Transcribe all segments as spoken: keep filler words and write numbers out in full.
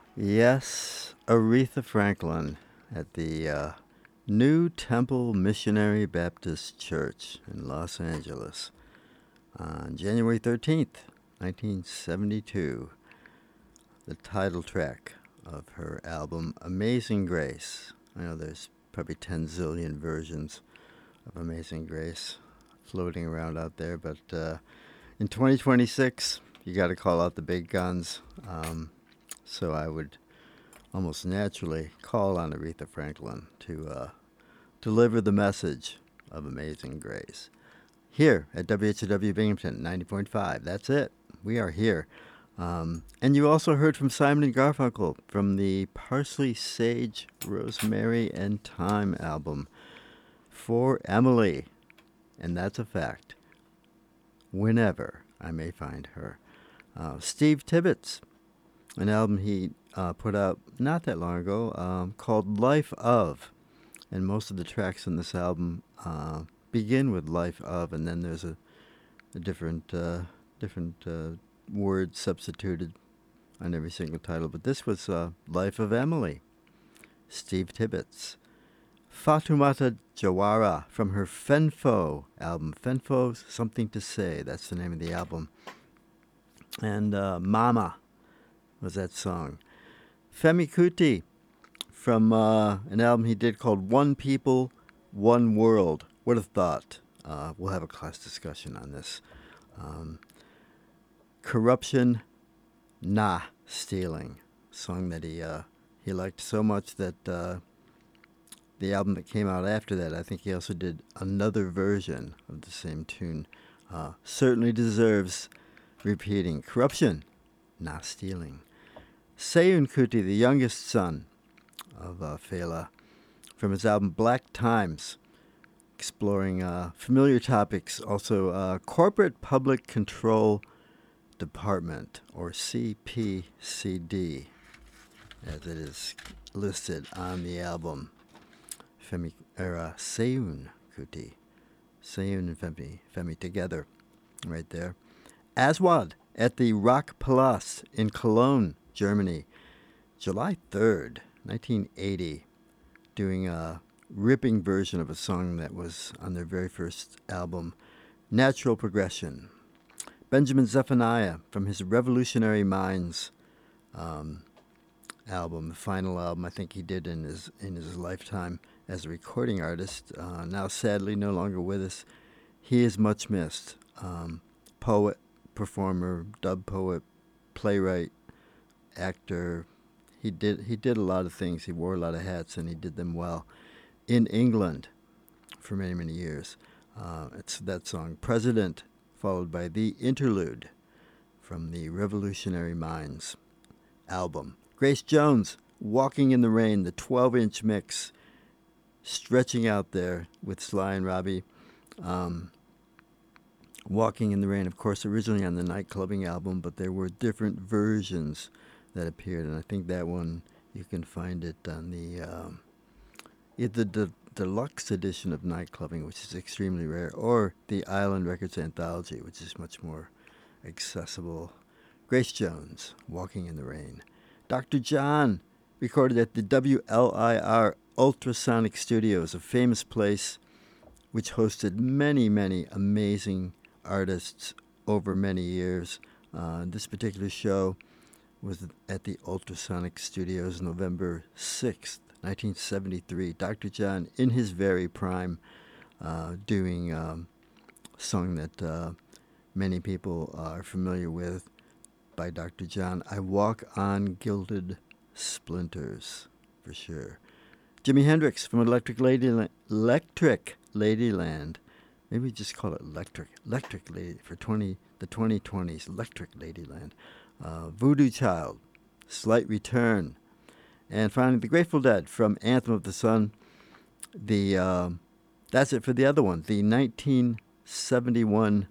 Yes, Aretha Franklin at the uh, New Temple Missionary Baptist Church in Los Angeles on January thirteenth, nineteen seventy-two. The title track of her album Amazing Grace. I know there's probably ten zillion versions of Amazing Grace floating around out there, but uh, in twenty twenty-six, you got to call out the big guns. Um, so I would almost naturally call on Aretha Franklin to uh, deliver the message of Amazing Grace. Here at W H W Binghamton ninety point five. That's it. We are here. Um, and you also heard from Simon and Garfunkel from the Parsley, Sage, Rosemary, and Thyme album, For Emily. And that's a fact. Whenever I may find her. Uh, Steve Tibbetts, an album he uh, put out not that long ago um, called Life Of. And most of the tracks on this album uh, begin with Life Of, and then there's a, a different uh, different uh, word substituted on every single title. But this was uh, Life of Emily, Steve Tibbetts. Fatoumata Jawara from her Fenfo album. Fenfo's Something to Say, that's the name of the album. And uh, Mama was that song. Femi Kuti from uh, an album he did called One People, One World. What a thought. Uh, we'll have a class discussion on this. Um, Corruption, Nah Stealing. Song that he uh, he liked so much that uh, the album that came out after that, I think he also did another version of the same tune. Uh, certainly deserves repeating. Corruption, Nah Stealing. Seun Kuti, the youngest son of uh, Fela, from his album Black Times, exploring uh, familiar topics, also uh, Corporate Public Control Department, or C P C D, as it is listed on the album. Femi, er, uh, Seun Kuti. Seun and Femi, Femi together, right there. Aswad at the Rock Palast in Cologne, Germany, July third, nineteen eighty, doing a ripping version of a song that was on their very first album, Natural Progression. Benjamin Zephaniah from his Revolutionary Minds um, album, the final album I think he did in his in his lifetime as a recording artist. Uh, now sadly no longer with us. He is much missed. Um, poet, performer, dub poet, playwright, actor. He did he did a lot of things. He wore a lot of hats, and he did them well in England for many, many years. Uh, it's that song, President, followed by The Interlude from the Revolutionary Minds album. Grace Jones, Walking in the Rain, the twelve-inch mix, stretching out there with Sly and Robbie. Um, Walking in the Rain, of course, originally on the Nightclubbing album, but there were different versions that appeared, and I think that one, you can find it on the um, either the deluxe edition of Nightclubbing, which is extremely rare, or the Island Records Anthology, which is much more accessible. Grace Jones, Walking in the Rain. Doctor John, recorded at the W L I R Ultrasonic Studios, a famous place which hosted many, many amazing artists over many years. Uh, this particular show was at the Ultrasonic Studios November sixth, nineteen seventy-three. Doctor John, in his very prime, uh, doing um, a song that uh, many people are familiar with by Doctor John, I Walk on Gilded Splinters, for sure. Jimi Hendrix from Electric Ladyland. Electric Ladyland. Maybe just call it Electric. Electric Lady for twenty the twenty twenties. Electric Ladyland. Uh, Voodoo Child, Slight Return. And finally, The Grateful Dead from Anthem of the Sun. The uh, that's it for the other one. The nineteen seventy-one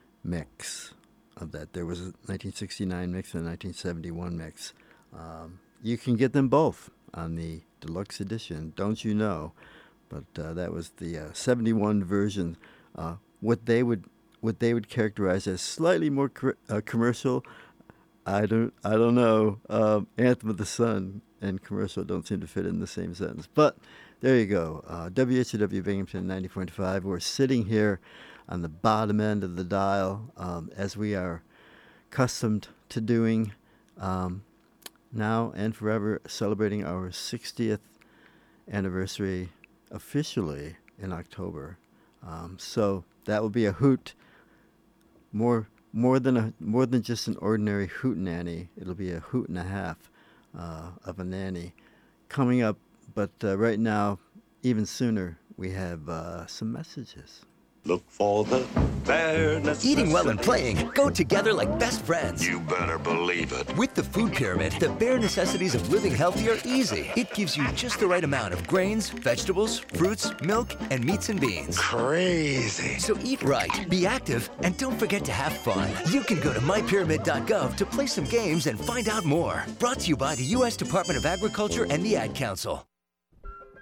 mix of that. There was a nineteen sixty-nine mix and a nineteen seventy-one mix. Um, you can get them both on the deluxe edition, don't you know? But uh, that was the uh, seventy-one version. Uh, what they would what they would characterize as slightly more cr- uh, commercial. I don't I don't know. Um, Anthem of the Sun and commercial don't seem to fit in the same sentence. But there you go. Uh, W H W Binghamton ninety point five. We're sitting here on the bottom end of the dial, um, as we are accustomed to doing um, now and forever, celebrating our sixtieth anniversary officially in October. Um, so that will be a hoot. More more than a more than just an ordinary hoot nanny. It'll be a hoot and a half uh, of a nanny coming up. But uh, right now, even sooner, we have uh, some messages. Look for the bare necessities. Eating well and playing go together like best friends. You better believe it. With the Food Pyramid, the bare necessities of living healthy are easy. It gives you just the right amount of grains, vegetables, fruits, milk, and meats and beans. Crazy. So eat right, be active, and don't forget to have fun. You can go to my pyramid dot gov to play some games and find out more. Brought to you by the U S Department of Agriculture and the Ad Council.